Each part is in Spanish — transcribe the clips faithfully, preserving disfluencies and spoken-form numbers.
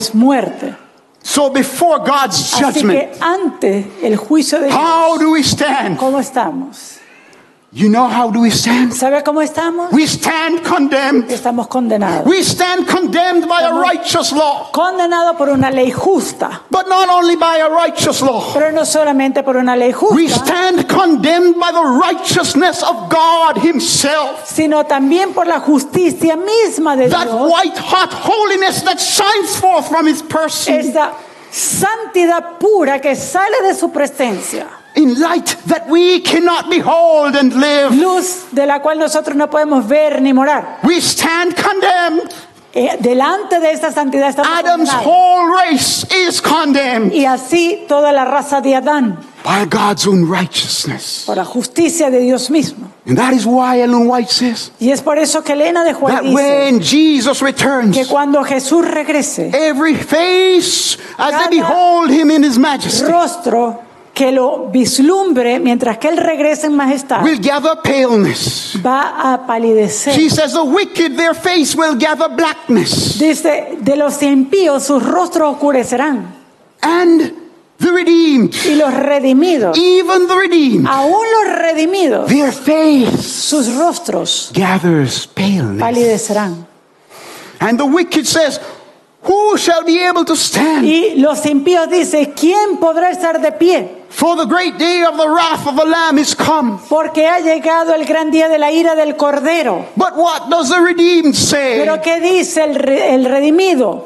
muerte. So before God's Así judgment, que ante el juicio de how Dios, do we stand? ¿cómo estamos? You know how do we stand? ¿Sabe cómo estamos? We stand condemned. Estamos condenados. We stand condemned by a righteous law. Condenados por una ley justa. But not only by a righteous law. Pero no solamente por una ley We justa, stand condemned by the righteousness of God Himself. sino también por la justicia misma de That Dios. white hot holiness that shines forth from His person. Esa santidad pura que sale de su presencia. In light that we cannot behold and live. Luz de la cual nosotros no podemos ver ni morar. We stand condemned. Eh, delante de esta santidad estamos Adam's condenados. whole race is condemned Y así toda la raza de Adán, by God's own righteousness. por la justicia de Dios mismo. And that is why Ellen White says Y es por eso que Elena de Juárez that dice when Jesus returns, que cuando Jesús regrese, every face as Cada they behold Him in His majesty rostro que lo vislumbre mientras que Él regrese en majestad will gather paleness. va a palidecer. She says the wicked, their face will gather blackness. Dice, de los impíos sus rostros oscurecerán. And the redeemed, Y los redimidos, even the redeemed, aún los redimidos, their face sus rostros gathers paleness. palidecerán. And the wicked says, who shall be able to stand? Y los impíos dicen, ¿quién podrá estar de pie? For the great day of the wrath of the Lamb is come. Porque ha llegado el gran día de la ira del Cordero. But what does the redeemed say? Pero ¿qué dice el, re- el redimido?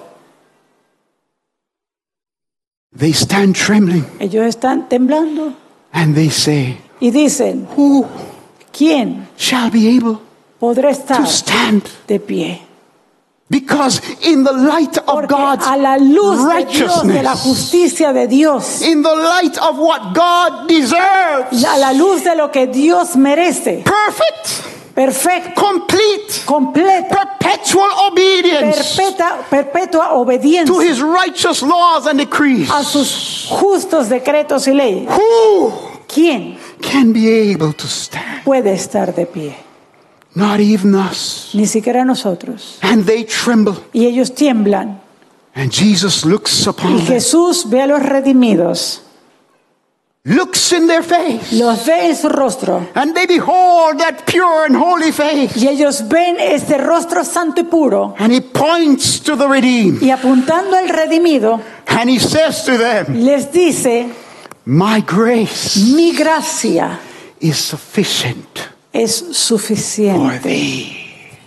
They stand trembling Ellos están temblando and they say, y dicen, who ¿quién shall be able podrá estar to stand? de pie? Because in the light of Porque God's a la luz de Dios, de la righteousness, justicia de Dios, in the light of what God deserves, a la luz de lo que Dios merece, perfect, perfecto, complete, completa, perpetual obedience perpetua, perpetua obediencia to His righteous laws and decrees, a sus justos decretos y leyes. who ¿Quién can be able to stand? puede estar de pie? Not even us. Ni siquiera nosotros. And they tremble. Y ellos tiemblan. And Jesus looks Y upon them, Jesús ve a los redimidos, looks in their face, los ve en su rostro. and they behold that pure and holy face. Y ellos ven este rostro santo y puro. And He points to the redeemed, Y apuntando al redimido, and He says to them, les dice, my grace mi gracia is sufficient es for suficiente. thee.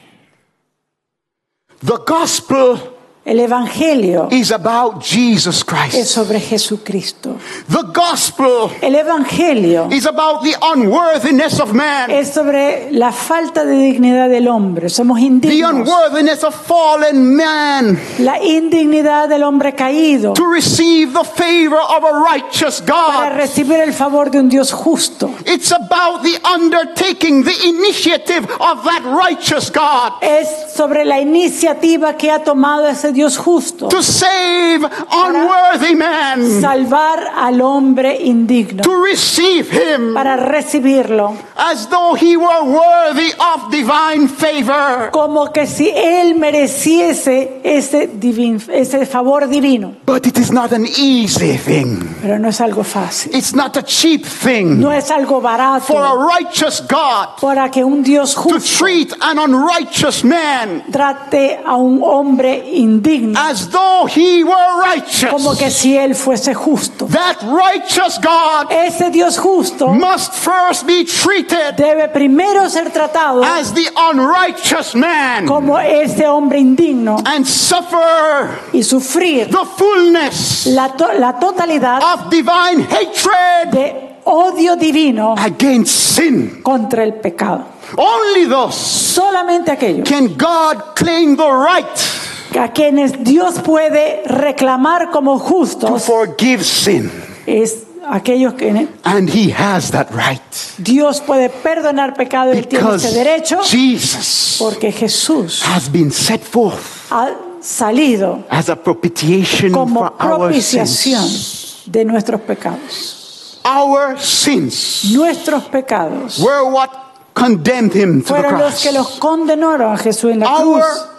The gospel El evangelio is about Jesus es Christ. sobre Jesucristo. The gospel El evangelio is about the unworthiness of man, es sobre la falta de dignidad del hombre. Somos the indignos. unworthiness of fallen man La indignidad del hombre caído to receive the favor of a righteous para God. recibir el favor de un Dios justo. It's about the undertaking, the initiative of that righteous God Es sobre la iniciativa que ha tomado ese Dios justo. to save unworthy man, Salvar al hombre indigno. to receive him Para recibirlo. as though he were worthy of divine favor. Como que si él mereciese ese, divin, ese favor divino. But it is not an easy thing. Pero no es algo fácil. It's not a cheap thing No es algo barato for a righteous God para que un Dios to justo treat an unrighteous man trate a un hombre indigno as though he were righteous. como que si él fuese justo. That righteous God Ese Dios justo must first be treated debe primero ser tratado as the unrighteous man como ese hombre indigno and suffer y sufrir the fullness la, to- la totalidad of divine hatred de odio divino against sin. contra el pecado. Only those Solamente aquellos can God claim the right a quienes Dios puede reclamar como to justos forgive sin. es aquellos que And He has that right Dios puede perdonar pecado y tiene because ese derecho Jesus porque Jesús has been set forth ha salido as a propitiation como for our propiciación sins. de nuestros pecados. Our sins Nuestros pecados were what condemned Him to the fueron los que cross. los condenaron a Jesús en la Our cruz.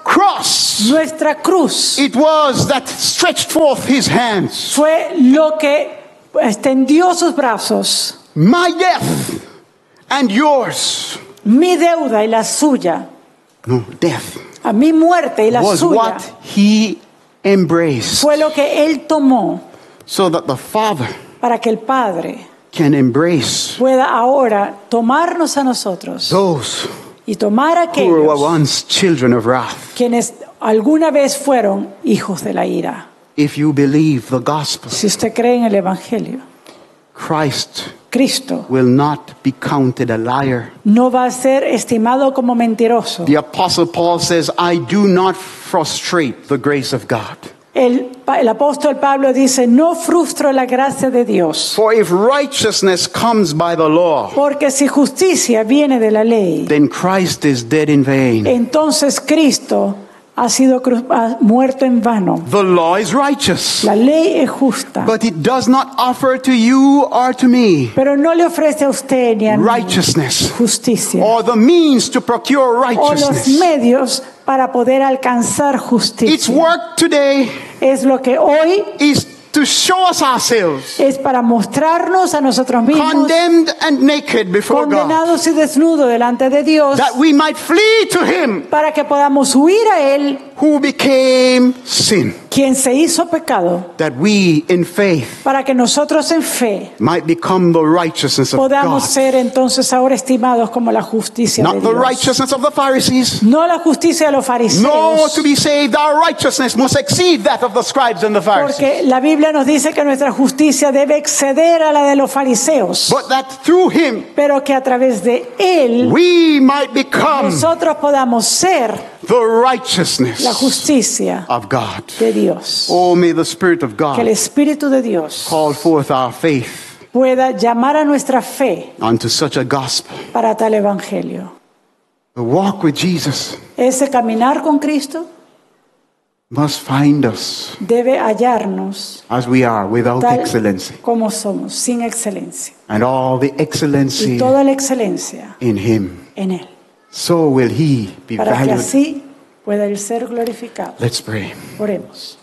cross, nuestra cruz, it was that stretched forth his hands. fue lo que extendió sus brazos. My death and yours, Mi deuda y la suya, no, death, a mi muerte y la was suya, what he embraced, fue lo que él tomó so that the Father para que el Padre can embrace pueda ahora tomarnos a nosotros those y tomar a who were aquellos once children of wrath. quienes alguna vez fueron hijos de la ira. If you believe the gospel, Si usted cree en el Evangelio, Christ Cristo will not be counted a liar. no va a ser estimado como mentiroso. The Apostle Paul says, I do not frustrate the grace of God. El, el apóstol Pablo dice, no frustro la gracia de Dios, For if righteousness comes by the law, porque si justicia viene de la ley, then Christ is dead in vain. entonces Cristo ha sido cru- ha muerto en vano. The law is righteous, La ley es justa, but it does not offer to you or to me pero no le ofrece a usted ni a mí righteousness justicia or the means to procure o los righteousness. medios para poder alcanzar Its justicia. work today Es lo que hoy is to show us ourselves es para mostrarnos a nosotros mismos condemned and naked before God, condenados y desnudos delante de Dios, that we might flee to him para que podamos huir a Él, who became sin, quien se hizo pecado, that we in faith para que nosotros en fe might become the righteousness of podamos God. ser entonces ahora estimados como la justicia de Not the Dios. righteousness of the Pharisees. No la justicia de los No, fariseos, to be saved, our righteousness must exceed that of the scribes and the Pharisees. porque la Biblia nos dice que nuestra justicia debe exceder a la de los fariseos, But that through him pero que a través de Él we might become nosotros podamos ser the righteousness la justicia of God. de Dios. Oh, may the Spirit of Que el God Espíritu de Dios call forth our faith pueda llamar a nuestra fe unto such a gospel. para tal evangelio. The walk with Jesus Ese caminar con Cristo must find us debe hallarnos as we are, without tal excellency, como somos, sin excelencia. and all the Y excellency toda la excelencia in him. en Él, So will he be para que valued. así pueda Él ser glorificado. Let's pray. Oremos.